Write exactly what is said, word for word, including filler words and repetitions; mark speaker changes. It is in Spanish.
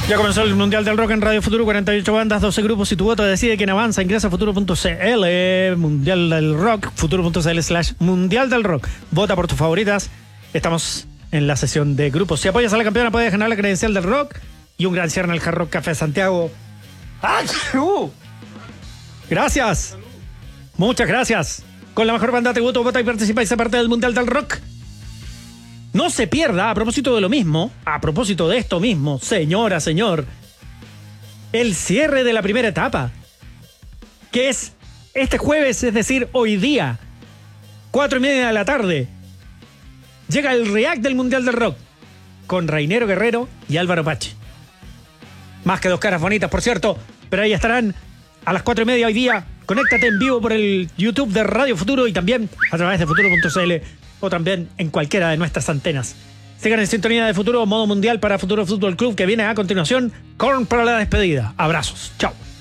Speaker 1: Ya comenzó el Mundial del Rock en Radio Futuro, cuarenta y ocho bandas, doce grupos y tu voto decide quién avanza. Ingresa a futuro punto cl, Mundial del Rock, futuro punto cl slash Mundial del Rock. Vota por tus favoritas. Estamos en la sesión de grupos. Si apoyas a la campeona puedes ganar la credencial del rock y un gran cierre en el Hard Rock Café Santiago. ¡Ay! Uh. Gracias. Muchas gracias. Con la mejor banda te voto, vota y participa y sé parte del Mundial del Rock. No se pierda, a propósito de lo mismo, a propósito de esto mismo, señora, señor, el cierre de la primera etapa, que es este jueves, es decir, hoy día, cuatro y media de la tarde. Llega el React del Mundial del Rock, con Rainero Guerrero y Álvaro Pache. Más que dos caras bonitas, por cierto, pero ahí estarán a las cuatro y media hoy día. Conéctate en vivo por el YouTube de Radio Futuro y también a través de futuro punto cl o también en cualquiera de nuestras antenas. Sigan en sintonía de Futuro, modo mundial para Futuro Fútbol Club, que viene a continuación. Korn para la despedida. Abrazos. Chao.